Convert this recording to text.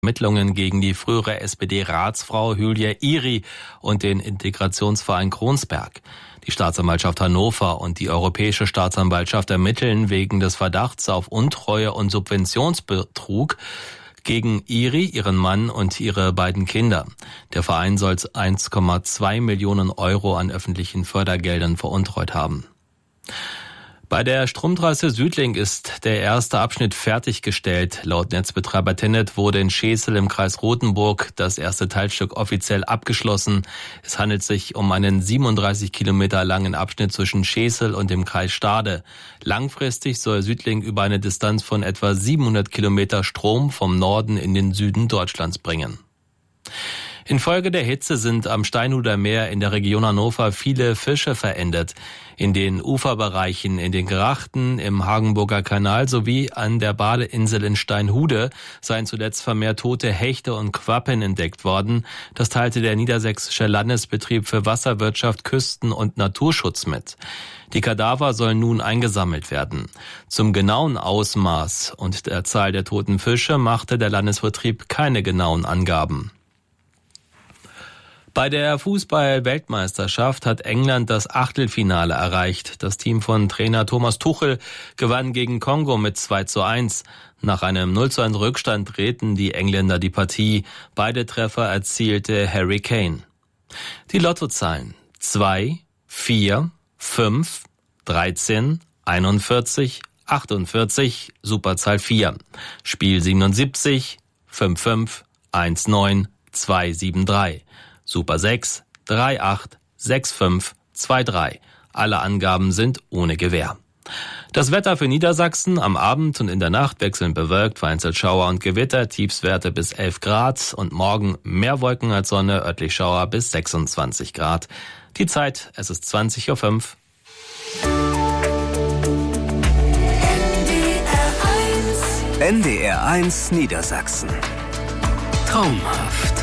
Ermittlungen gegen die frühere SPD-Ratsfrau Hülya Iri und den Integrationsverein Kronsberg. Die Staatsanwaltschaft Hannover und die Europäische Staatsanwaltschaft ermitteln wegen des Verdachts auf Untreue und Subventionsbetrug gegen Iri, ihren Mann und ihre beiden Kinder. Der Verein soll 1,2 Millionen Euro an öffentlichen Fördergeldern veruntreut haben. Bei der Stromtrasse Südlink ist der erste Abschnitt fertiggestellt. Laut Netzbetreiber TenneT wurde in Schesel im Kreis Rothenburg das erste Teilstück offiziell abgeschlossen. Es handelt sich um einen 37 Kilometer langen Abschnitt zwischen Schesel und dem Kreis Stade. Langfristig soll Südlink über eine Distanz von etwa 700 Kilometer Strom vom Norden in den Süden Deutschlands bringen. Infolge der Hitze sind am Steinhuder Meer in der Region Hannover viele Fische verendet. In den Uferbereichen, in den Grachten, im Hagenburger Kanal sowie an der Badeinsel in Steinhude seien zuletzt vermehrt tote Hechte und Quappen entdeckt worden. Das teilte der Niedersächsische Landesbetrieb für Wasserwirtschaft, Küsten- und Naturschutz mit. Die Kadaver sollen nun eingesammelt werden. Zum genauen Ausmaß und der Zahl der toten Fische machte der Landesbetrieb keine genauen Angaben. Bei der Fußball-Weltmeisterschaft hat England das Achtelfinale erreicht. Das Team von Trainer Thomas Tuchel gewann gegen Kongo mit 2:1. Nach einem 0:1 Rückstand drehten die Engländer die Partie. Beide Treffer erzielte Harry Kane. Die Lottozahlen 2, 4, 5, 13, 41, 48, Superzahl 4. Spiel 77, 55, 19, 273. Super 6, 38, 65, 23. Alle Angaben sind ohne Gewähr. Das Wetter für Niedersachsen: am Abend und in der Nacht wechselnd bewölkt, vereinzelt Schauer und Gewitter, Tiefstwerte bis 11 Grad und morgen mehr Wolken als Sonne, örtlich Schauer bis 26 Grad. Die Zeit, es ist 20:05 Uhr. NDR 1 Niedersachsen. Traumhaft.